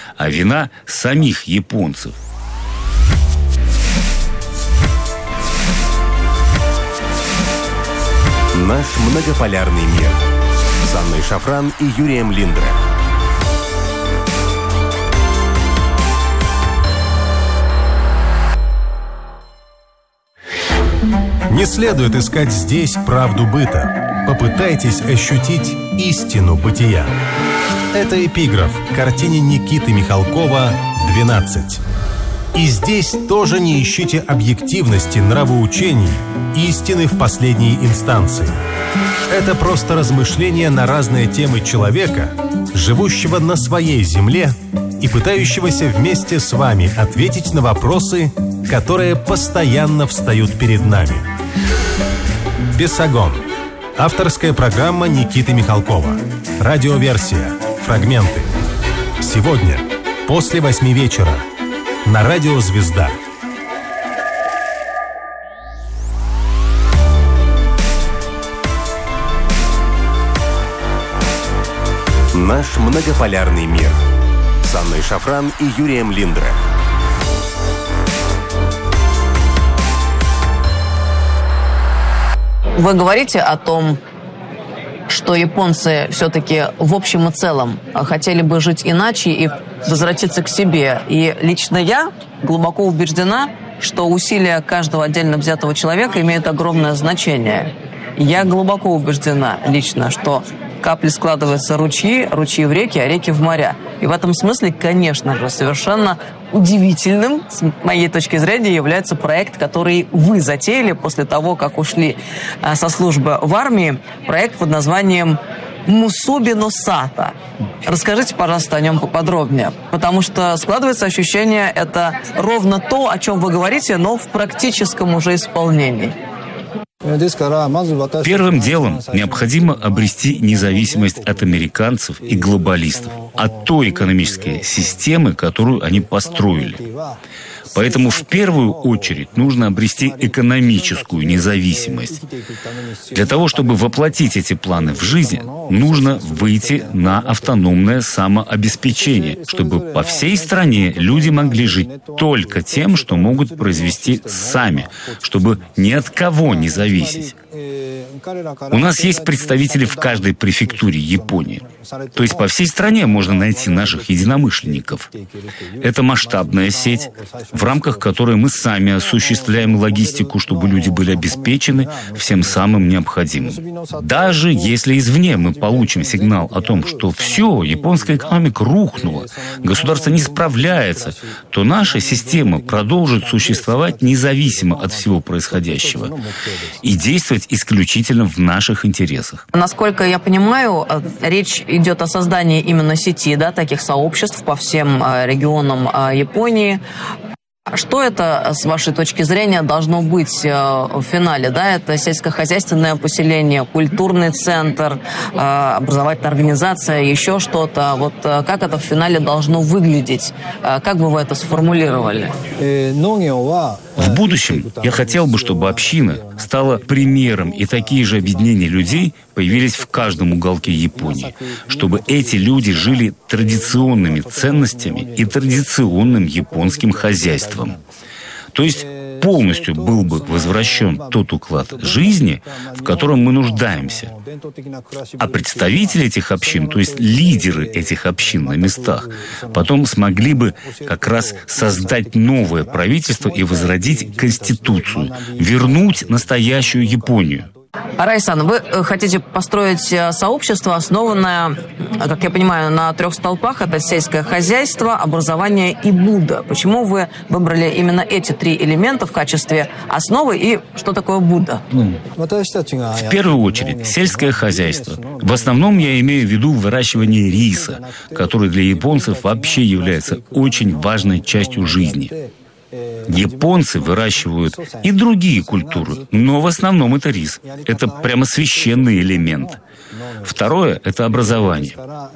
а вина самих японцев. Наш многополярный мир с Анной Шафран и Юрием Линдре. Не следует искать здесь правду быта. Попытайтесь ощутить истину бытия. Это эпиграф к картине Никиты Михалкова «12». И здесь тоже не ищите объективности, нравоучений, истины в последней инстанции. Это просто размышления на разные темы человека, живущего на своей земле и пытающегося вместе с вами ответить на вопросы, которые постоянно встают перед нами. «Бесогон». Авторская программа Никиты Михалкова. Радиоверсия. Фрагменты. Сегодня, после 8 вечера. На радио «Звезда». Наш многополярный мир с Анной Шафран и Юрием Линдре. Вы говорите о том, что японцы все-таки в общем и целом хотели бы жить иначе и возвратиться к себе. И лично я глубоко убеждена, что усилия каждого отдельно взятого человека имеют огромное значение. Я глубоко убеждена лично, что капли складываются ручьи, ручьи в реки, а реки в моря. И в этом смысле, конечно же, совершенно удивительным, с моей точки зрения, является проект, который вы затеяли после того, как ушли со службы в армии. Проект под названием «Мусуби но Сата». Расскажите, пожалуйста, о нем поподробнее. Потому что складывается ощущение, это ровно то, о чем вы говорите, но в практическом уже исполнении. Первым делом необходимо обрести независимость от американцев и глобалистов, от той экономической системы, которую они построили. Поэтому в первую очередь нужно обрести экономическую независимость. Для того, чтобы воплотить эти планы в жизнь, нужно выйти на автономное самообеспечение, чтобы по всей стране люди могли жить только тем, что могут произвести сами, чтобы ни от кого не зависеть. У нас есть представители в каждой префектуре Японии. То есть по всей стране можно найти наших единомышленников. Это масштабная сеть, в рамках которой мы сами осуществляем логистику, чтобы люди были обеспечены всем самым необходимым. Даже если извне мы получим сигнал о том, что все, японская экономика рухнула, государство не справляется, то наша система продолжит существовать независимо от всего происходящего и действовать исключительно в наших интересах. Насколько я понимаю, речь идет о создании именно сети, да, таких сообществ по всем регионам Японии. Что это, с вашей точки зрения, должно быть в финале? Да? Это сельскохозяйственное поселение, культурный центр, образовательная организация, еще что-то. Вот как это в финале должно выглядеть? Как бы вы это сформулировали? В будущем я хотел бы, чтобы община стала примером, и такие же объединения людей появились в каждом уголке Японии, чтобы эти люди жили традиционными ценностями и традиционным японским хозяйством. То есть полностью был бы возвращен тот уклад жизни, в котором мы нуждаемся. А представители этих общин, то есть лидеры этих общин на местах, потом смогли бы как раз создать новое правительство и возродить Конституцию, вернуть настоящую Японию. Арай-сан, вы хотите построить сообщество, основанное, как я понимаю, на 3 столпах. Это сельское хозяйство, образование и Будда. Почему вы выбрали именно эти 3 элемента в качестве основы, и что такое Будда? В первую очередь, сельское хозяйство. В основном я имею в виду выращивание риса, который для японцев вообще является очень важной частью жизни. Японцы выращивают и другие культуры, но в основном это рис. Это прямо священный элемент. Второе – это образование.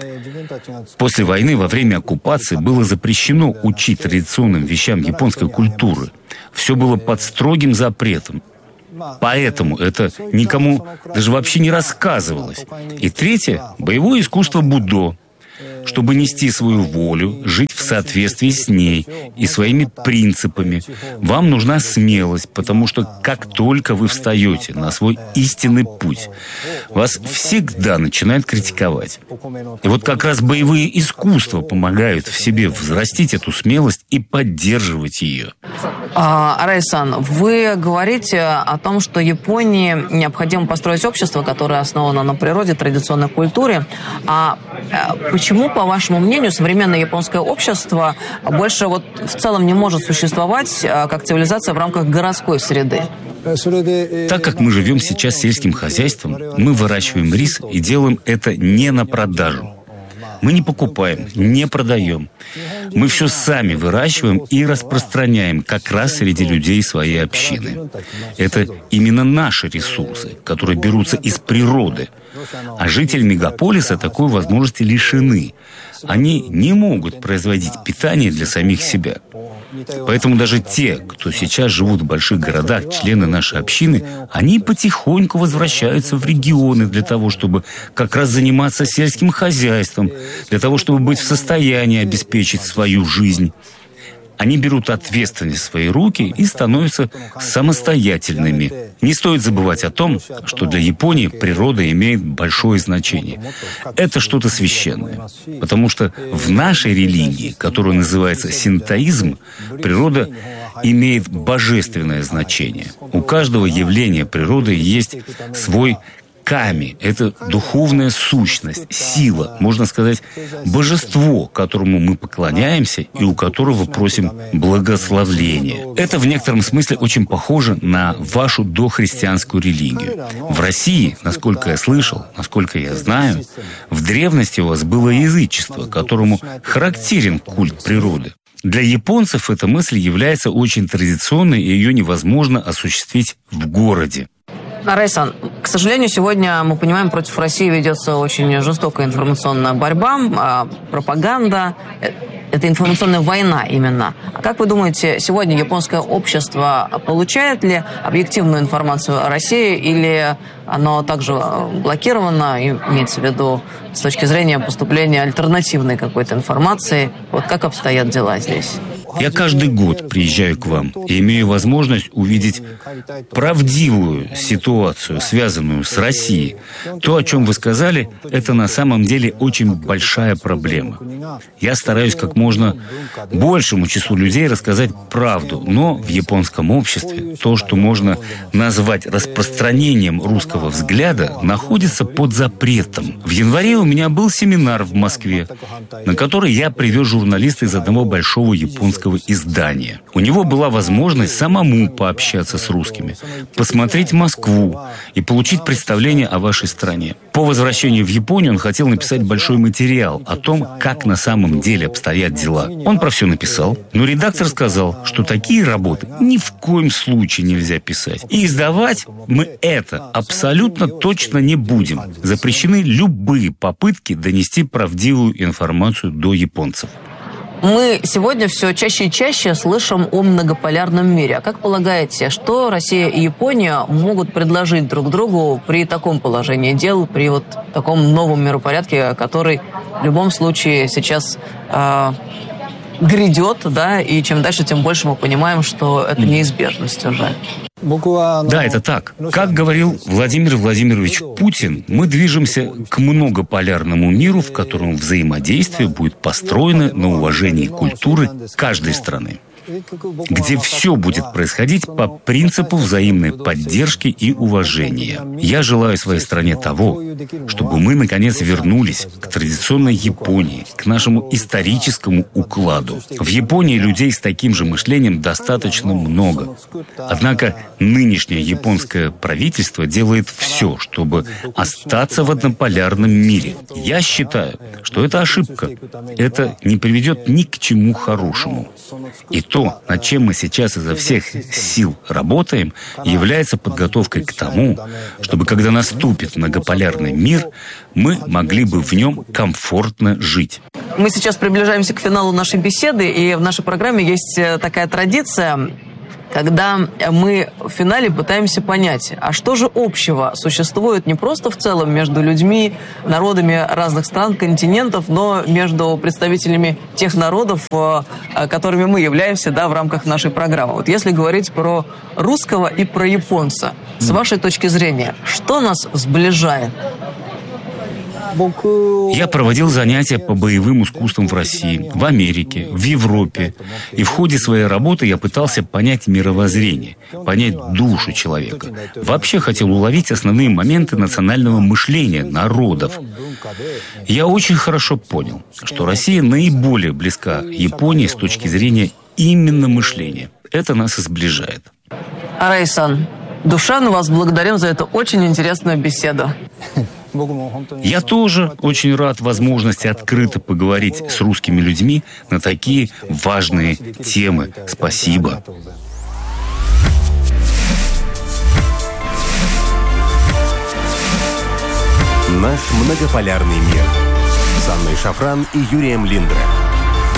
После войны, во время оккупации, было запрещено учить традиционным вещам японской культуры. Все было под строгим запретом. Поэтому это никому даже вообще не рассказывалось. И третье – боевое искусство будо. Чтобы нести свою волю, жить в соответствии с ней и своими принципами, вам нужна смелость, потому что как только вы встаете на свой истинный путь, вас всегда начинают критиковать. И вот как раз боевые искусства помогают в себе взрастить эту смелость и поддерживать ее. Арай-сан, вы говорите о том, что Японии необходимо построить общество, которое основано на природе, традиционной культуре. А почему, по вашему мнению, современное японское общество больше в целом не может существовать как цивилизация в рамках городской среды? Так как мы живем сейчас сельским хозяйством, мы выращиваем рис и делаем это не на продажу. Мы не покупаем, не продаем. Мы все сами выращиваем и распространяем как раз среди людей своей общины. Это именно наши ресурсы, которые берутся из природы. А жители мегаполиса такой возможности лишены. Они не могут производить питание для самих себя. Поэтому даже те, кто сейчас живут в больших городах, члены нашей общины, они потихоньку возвращаются в регионы для того, чтобы как раз заниматься сельским хозяйством, для того, чтобы быть в состоянии обеспечить свою жизнь. Они берут ответственность в свои руки и становятся самостоятельными. Не стоит забывать о том, что для Японии природа имеет большое значение. Это что-то священное. Потому что в нашей религии, которая называется синтоизм, природа имеет божественное значение. У каждого явления природы есть свой ками. Это духовная сущность, сила, можно сказать, божество, которому мы поклоняемся и у которого просим благословления. Это в некотором смысле очень похоже на вашу дохристианскую религию. В России, насколько я слышал, насколько я знаю, в древности у вас было язычество, которому характерен культ природы. Для японцев эта мысль является очень традиционной, и ее невозможно осуществить в городе. Арай-сан, к сожалению, сегодня, мы понимаем, против России ведется очень жестокая информационная борьба, пропаганда. Это информационная война именно. А как вы думаете, сегодня японское общество получает ли объективную информацию о России, или оно также блокировано, имеется в виду с точки зрения поступления альтернативной какой-то информации? Вот как обстоят дела здесь? Я каждый год приезжаю к вам и имею возможность увидеть правдивую ситуацию, связанную с Россией. То, о чем вы сказали, это на самом деле очень большая проблема. Я стараюсь как можно большему числу людей рассказать правду, но в японском обществе то, что можно назвать распространением русского взгляда, находится под запретом. В январе у меня был семинар в Москве, на который я привез журналиста из одного большого японского издания. У него была возможность самому пообщаться с русскими, посмотреть Москву и получить представление о вашей стране. По возвращению в Японию он хотел написать большой материал о том, как на самом деле обстоят дела. Он про все написал, но редактор сказал, что такие работы ни в коем случае нельзя писать. И издавать мы это абсолютно точно не будем. Запрещены любые попытки донести правдивую информацию до японцев. Мы сегодня все чаще и чаще слышим о многополярном мире. А как полагаете, что Россия и Япония могут предложить друг другу при таком положении дел, при вот таком новом миропорядке, который в любом случае сейчас грядет, да, и чем дальше, тем больше мы понимаем, что это неизбежность уже? Да, это так. Как говорил Владимир Владимирович Путин, мы движемся к многополярному миру, в котором взаимодействие будет построено на уважении культуры каждой страны, где все будет происходить по принципу взаимной поддержки и уважения. Я желаю своей стране того, чтобы мы, наконец, вернулись к традиционной Японии, к нашему историческому укладу. В Японии людей с таким же мышлением достаточно много. Однако нынешнее японское правительство делает все, чтобы остаться в однополярном мире. Я считаю, что это ошибка. Это не приведет ни к чему хорошему. И то, над чем мы сейчас изо всех сил работаем, является подготовкой к тому, чтобы, когда наступит многополярный мир, мы могли бы в нем комфортно жить. Мы сейчас приближаемся к финалу нашей беседы, и в нашей программе есть такая традиция. когда мы в финале пытаемся понять, а что же общего существует не просто в целом между людьми, народами разных стран, континентов, но между представителями тех народов, которыми мы являемся, да, в рамках нашей программы. Вот если говорить про русского и про японца, с вашей точки зрения, что нас сближает? Я проводил занятия по боевым искусствам в России, в Америке, в Европе. И в ходе своей работы я пытался понять мировоззрение, понять душу человека. Вообще хотел уловить основные моменты национального мышления народов. Я очень хорошо понял, что Россия наиболее близка Японии с точки зрения именно мышления. Это нас и сближает. Арай-сан, душевно вас благодарим за эту очень интересную беседу. Я тоже очень рад возможности открыто поговорить с русскими людьми на такие важные темы. Спасибо. Наш многополярный мир с Анной Шафран и Юрием Линдра.